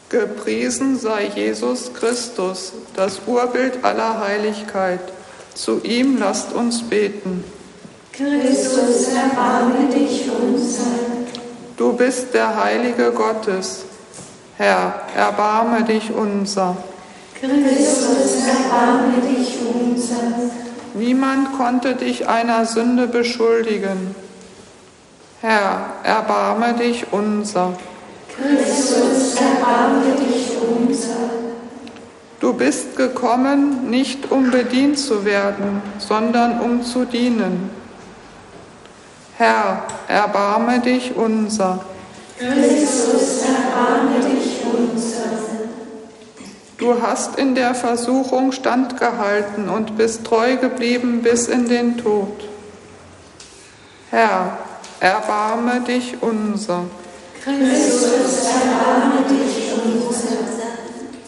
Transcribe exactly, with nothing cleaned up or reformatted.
Gepriesen sei Jesus Christus, das Urbild aller Heiligkeit. Zu ihm lasst uns beten. Christus, erbarme dich unser. Du bist der Heilige Gottes. Herr, erbarme dich unser. Christus, erbarme dich unser. Niemand konnte dich einer Sünde beschuldigen. Herr, erbarme dich unser. Christus, erbarme dich unser. Du bist gekommen, nicht um bedient zu werden, sondern um zu dienen. Herr, erbarme dich unser. Christus, erbarme dich unser. Du hast in der Versuchung standgehalten und bist treu geblieben bis in den Tod. Herr, erbarme dich unser. Christus, erbarme